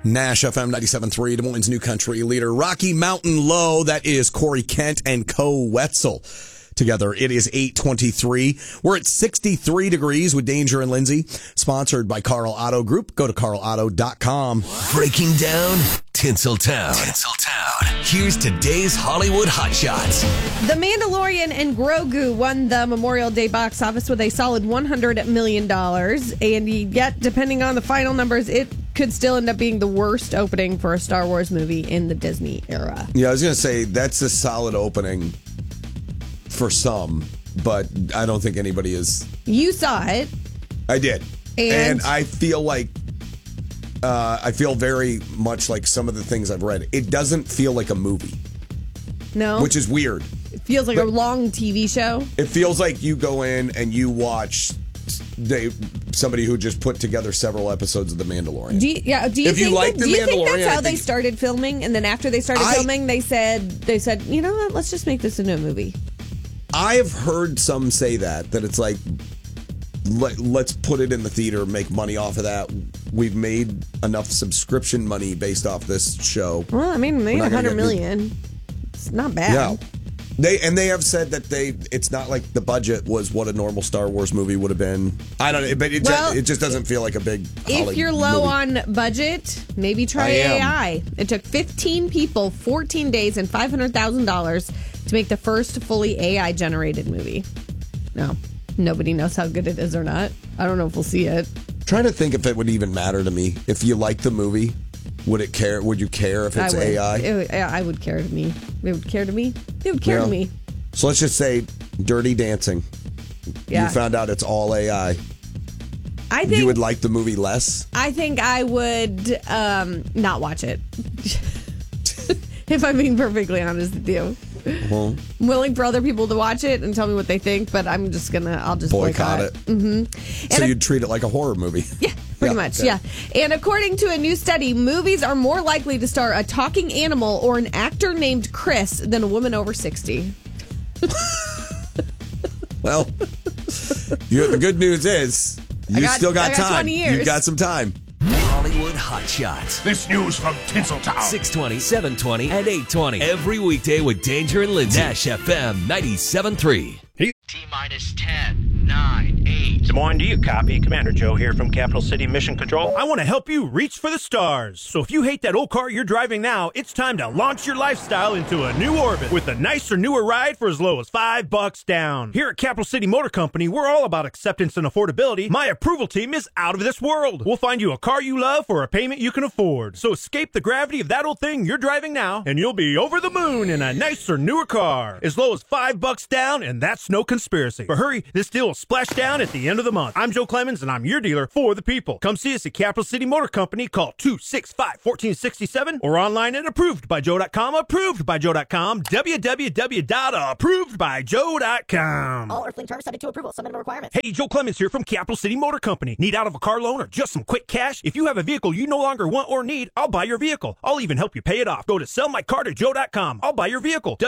Nash FM 97.3, Des Moines' new country leader. Rocky Mountain Low, that is Corey Kent and Co. Wetzel. Together, it is 8:23. We're at 63 degrees with Danger and Lindsay. Sponsored by Carl Auto Group. Go to carlauto.com. Breaking down Tinseltown. Here's today's Hollywood Hotshots. The Mandalorian and Grogu won the Memorial Day box office with a solid $100 million. And yet, depending on the final numbers, it could still end up being the worst opening for a Star Wars movie in the Disney era. Yeah, I was going to say, that's a solid opening for some, but I don't think anybody is. You saw it. I did. And I feel like, I feel very much like some of the things I've read. It doesn't feel like a movie. No. Which is weird. It feels like a long TV show. It feels like you go in and you watch somebody who just put together several episodes of The Mandalorian. Do you think that's how they started filming? And then after they started filming, they said, you know what, let's just make this into a movie. I have heard some say that it's like, let's put it in the theater, make money off of that. We've made enough subscription money based off this show. Well, I mean, they made $100 million. It's not bad. Yeah. They have said that it's not like the budget was what a normal Star Wars movie would have been. I don't know, but it just doesn't feel like a big Hollywood if you're low movie. on budget, maybe try AI. It took 15 people, 14 days, and $500,000 to make the first fully AI generated movie. No, nobody knows how good it is or not. I don't know if we'll see it. Trying to think if it would even matter to me. If you like the movie, would you care if it's AI? I would care to me. It would care to me. It would care to me. So let's just say Dirty Dancing. Yeah. You found out it's all AI. I think you would like the movie less? I think I would not watch it. If I'm being perfectly honest with you. Well, I'm willing for other people to watch it and tell me what they think, but I'll just boycott it. Mm-hmm. So you'd treat it like a horror movie. Yeah, pretty much, okay. Yeah. And according to a new study, movies are more likely to star a talking animal or an actor named Chris than a woman over 60. Well, the good news is you still got time. 20 years. You've got some time. Hollywood Hotshots. This news from Tinseltown. 620, 720, and 820. Every weekday with Danger and Lindsay. Nash FM 97.3. T-minus 10, 9, 8. Des Moines, do you copy? Commander Joe here from Capital City Mission Control. I want to help you reach for the stars. So if you hate that old car you're driving now, it's time to launch your lifestyle into a new orbit with a nicer, newer ride for as low as $5 down. Here at Capital City Motor Company, we're all about acceptance and affordability. My approval team is out of this world. We'll find you a car you love for a payment you can afford. So escape the gravity of that old thing you're driving now, and you'll be over the moon in a nicer, newer car. As low as $5 down, and that's no conspiracy. But hurry, this deal will splash down at the end of the month. I'm Joe Clemens, and I'm your dealer for the people. Come see us at Capital City Motor Company. Call 265-1467 or online at approvedbyjoe.com. Approvedbyjoe.com. www.approvedbyjoe.com. All earthly terms subject to approval. Some minimum requirements. Hey, Joe Clemens here from Capital City Motor Company. Need out of a car loan or just some quick cash? If you have a vehicle you no longer want or need, I'll buy your vehicle. I'll even help you pay it off. Go to sellmycar2joe.com. I'll buy your vehicle.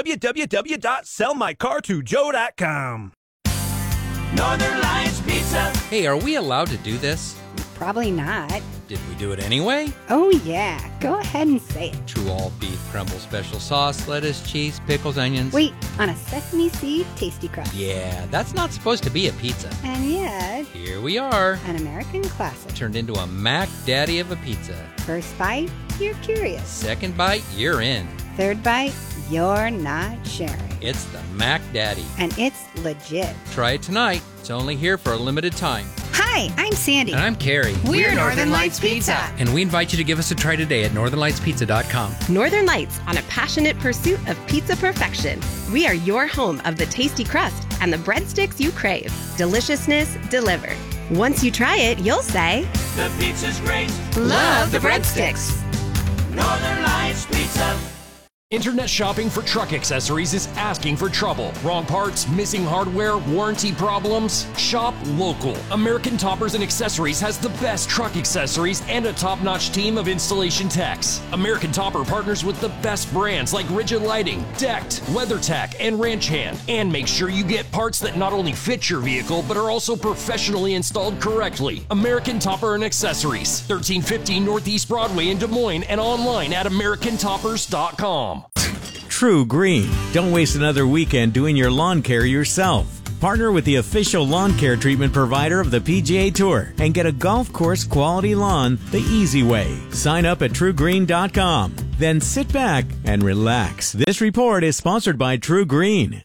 www.sellmycar2joe.com. Northern Lights Pizza. Hey, are we allowed to do this? Probably not. Did we do it anyway? Oh, yeah. Go ahead and say it. True all beef crumble special sauce, lettuce, cheese, pickles, onions. Wait, on a sesame seed tasty crust. Yeah, that's not supposed to be a pizza. And yet, here we are. An American classic. Turned into a Mac Daddy of a pizza. First bite, you're curious. Second bite, you're in. Third bite, you're not sharing. It's the Mac Daddy. And it's legit. Try it tonight. It's only here for a limited time. Hi, I'm Sandy. And I'm Carrie. We're Northern Lights Pizza. And we invite you to give us a try today at northernlightspizza.com. Northern Lights, on a passionate pursuit of pizza perfection. We are your home of the tasty crust and the breadsticks you crave. Deliciousness delivered. Once you try it, you'll say, the pizza's great. Love the breadsticks. Northern Lights Pizza. Internet shopping for truck accessories is asking for trouble. Wrong parts, missing hardware, warranty problems? Shop local. American Toppers and Accessories has the best truck accessories and a top-notch team of installation techs. American Topper partners with the best brands like Rigid Lighting, Decked, WeatherTech, and Ranch Hand. And make sure you get parts that not only fit your vehicle, but are also professionally installed correctly. American Topper and Accessories, 1350 Northeast Broadway in Des Moines, and online at americantoppers.com. True Green. Don't waste another weekend doing your lawn care yourself. Partner with the official lawn care treatment provider of the PGA Tour and get a golf course quality lawn the easy way. Sign up at truegreen.com. Then sit back and relax. This report is sponsored by True Green.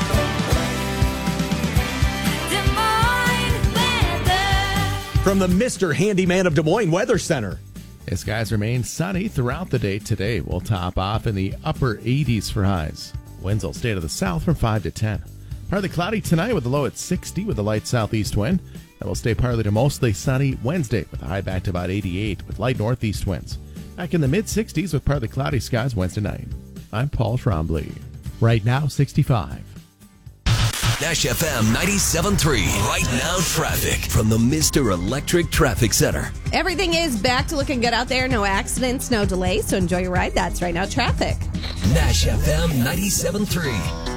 From the Mr. Handyman of Des Moines Weather Center. Skies remain sunny throughout the day today. We'll top off in the upper 80s for highs. Winds will stay to the south from 5 to 10. Partly cloudy tonight with a low at 60 with a light southeast wind. That will stay partly to mostly sunny Wednesday with a high back to about 88 with light northeast winds. Back in the mid-60s with partly cloudy skies Wednesday night. I'm Paul Trombley. Right now, 65. Nash FM 97.3. Right now, traffic from the Mr. Electric Traffic Center. Everything is back to looking good out there. No accidents, no delays. So enjoy your ride. That's Right Now Traffic. Nash FM 97.3.